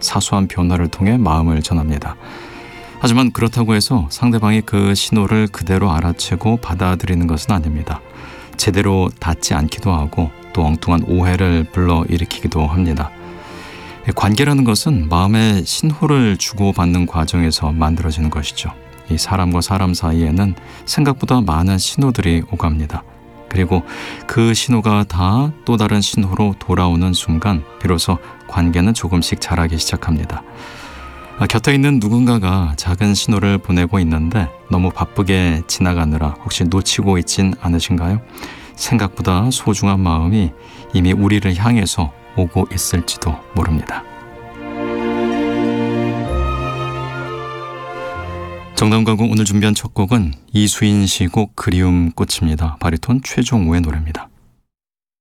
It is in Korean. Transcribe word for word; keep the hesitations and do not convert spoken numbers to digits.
사소한 변화를 통해 마음을 전합니다. 하지만 그렇다고 해서 상대방이 그 신호를 그대로 알아채고 받아들이는 것은 아닙니다. 제대로 닿지 않기도 하고 또 엉뚱한 오해를 불러일으키기도 합니다. 관계라는 것은 마음의 신호를 주고받는 과정에서 만들어지는 것이죠. 이 사람과 사람 사이에는 생각보다 많은 신호들이 오갑니다. 그리고 그 신호가 다 또 다른 신호로 돌아오는 순간 비로소 관계는 조금씩 자라기 시작합니다. 아, 곁에 있는 누군가가 작은 신호를 보내고 있는데 너무 바쁘게 지나가느라 혹시 놓치고 있진 않으신가요? 생각보다 소중한 마음이 이미 우리를 향해서 오고 있을지도 모릅니다. 정다운가고 오늘 준비한 첫 곡은 이수인 시 곡 그리움 꽃입니다. 바리톤 최종우의 노래입니다.